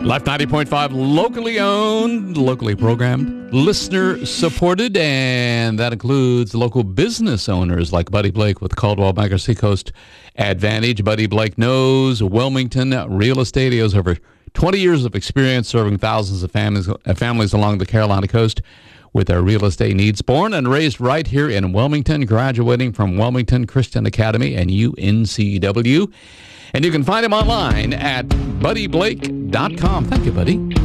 Life 90.5, locally owned, locally programmed, listener supported, and that includes local business owners like Buddy Blake with Caldwell Banker Seacoast Advantage. Buddy Blake knows Wilmington real estate. He has over 20 years of experience serving thousands of families along the Carolina coast with their real estate needs. Born and raised right here in Wilmington, graduating from Wilmington Christian Academy and UNCW. And you can find him online at buddyblake.com. Thank you, Buddy.